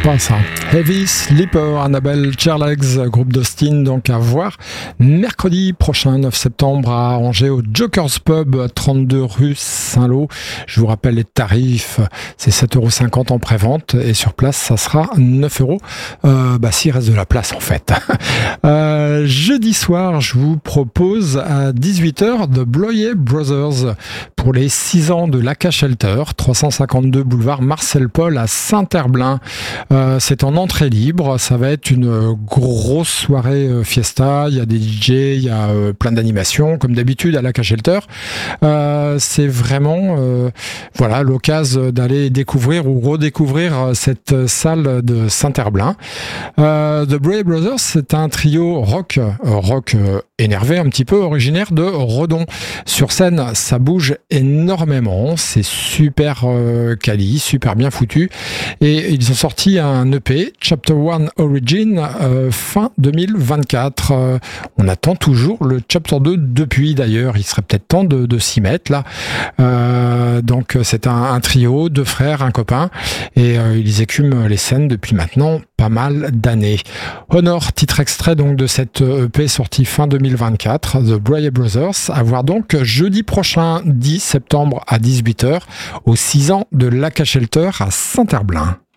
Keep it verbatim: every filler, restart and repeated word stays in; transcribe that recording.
sympa ça. Heavy Sleeper, Annabelle Chairlegs, groupe d'Austin, donc à voir mercredi prochain, neuf septembre, à Angers, au Joker's Pub, trente-deux rue Saint-Lô. Je vous rappelle les tarifs, c'est sept euros cinquante en prévente et sur place, ça sera neuf euros. Euh, bah, s'il reste de la place en fait. euh, jeudi soir, je vous propose à dix-huit heures The Bloyer Brothers pour les six ans de l'A K Shelter, trois cent cinquante-deux boulevard Marcel Paul à Saint-Herblain. Euh, c'est en entrée libre, ça va être une grosse soirée euh, fiesta, il y a des D J, il y a euh, plein d'animations, comme d'habitude à l'A K Shelter. Euh, c'est vraiment euh, voilà, l'occasion d'aller découvrir ou redécouvrir cette salle de Saint-Herblain. Euh, The Bloyer Brothers, c'est un trio rock, euh, rock euh, énervé un petit peu, originaire de Redon. Sur scène, ça bouge énormément, c'est super euh, quali, super bien foutu. Et ils ont sorti un E P, Chapter one Origin, euh, fin deux mille vingt-quatre. Euh, on attend toujours le Chapter deux depuis d'ailleurs, il serait peut-être temps de, de s'y mettre là. Euh, donc c'est un, un trio, deux frères, un copain, et euh, ils écument les scènes depuis maintenant pas mal d'années. Honor, titre extrait donc de cette E P sortie fin deux mille vingt-quatre, The Bloyer Brothers, à voir donc jeudi prochain, dix septembre à dix-huit heures, aux six ans de l'A K Shelter à Saint-Herblain.